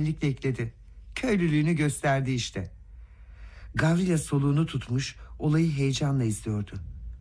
valilikle ekledi. Köylülüğünü gösterdi işte. Gavrila soluğunu tutmuş, olayı heyecanla izliyordu.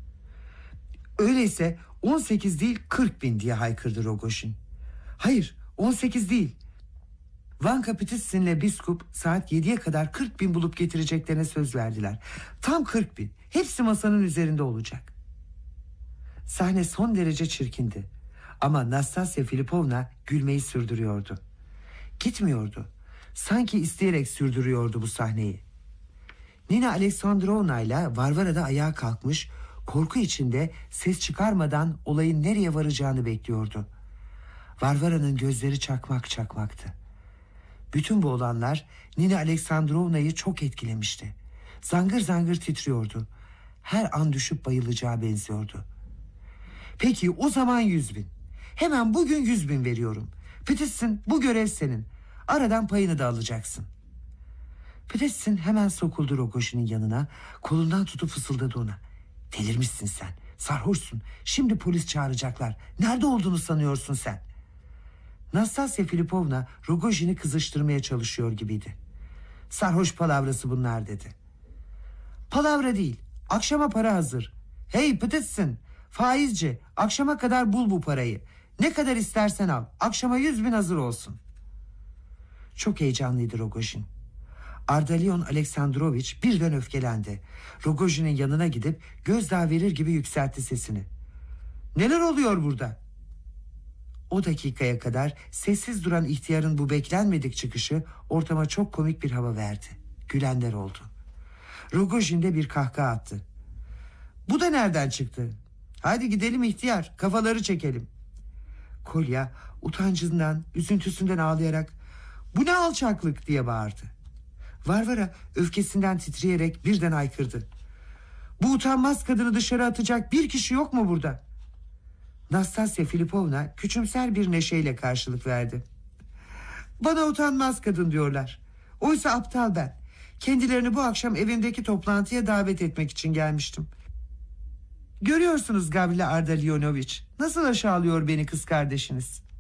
Öyleyse 18 değil 40.000 diye haykırdı Rogojin. Hayır, 18 değil. Van Kapitizsin'le biskup saat 7'ye kadar 40.000 bulup getireceklerine söz verdiler. Tam 40.000. Hepsi masanın üzerinde olacak. Sahne son derece çirkindi. Ama Nastasya Filipovna gülmeyi sürdürüyordu. Gitmiyordu. Sanki isteyerek sürdürüyordu bu sahneyi. Nina Aleksandrovna ile Varvara da ayağa kalkmış, korku içinde ses çıkarmadan olayın nereye varacağını bekliyordu. Varvara'nın gözleri çakmak çakmaktı. Bütün bu olanlar Nina Aleksandrovna'yı çok etkilemişti. Zangır zangır titriyordu. Her an düşüp bayılacağı benziyordu. Peki o zaman 100.000. Hemen bugün 100.000 veriyorum. Petissin, bu görev senin. Aradan payını da alacaksın. Petissin hemen sokuldu Rogojin'in yanına. Kolundan tutup fısıldadı ona. Delirmişsin sen. Sarhoşsun. Şimdi polis çağıracaklar. Nerede olduğunu sanıyorsun sen? Nastasya Filipovna Rogojin'i kızıştırmaya çalışıyor gibiydi. Sarhoş palavrası bunlar dedi. Palavra değil. Akşama para hazır. Hey Petissin. Faizci. Akşama kadar bul bu parayı. Ne kadar istersen al. Akşama 100.000 hazır olsun. Çok heyecanlıydı Rogojin. Ardalion Aleksandrovich birden öfkelendi. Rogojin'in yanına gidip gözdağı verir gibi yükseltti sesini. Neler oluyor burada? O dakikaya kadar sessiz duran ihtiyarın bu beklenmedik çıkışı ortama çok komik bir hava verdi. Gülenler oldu. Rogojin de bir kahkaha attı. Bu da nereden çıktı? Hadi gidelim ihtiyar, kafaları çekelim. Kolya utancından, üzüntüsünden ağlayarak bu ne alçaklık diye bağırdı. Varvara öfkesinden titreyerek birden haykırdı. Bu utanmaz kadını dışarı atacak bir kişi yok mu burada? Nastasya Filipovna küçümser bir neşeyle karşılık verdi. Bana utanmaz kadın diyorlar. Oysa aptal ben. Kendilerini bu akşam evimdeki toplantıya davet etmek için gelmiştim. Görüyorsunuz Gavrila Ardalionovich, nasıl aşağılıyor beni kız kardeşiniz.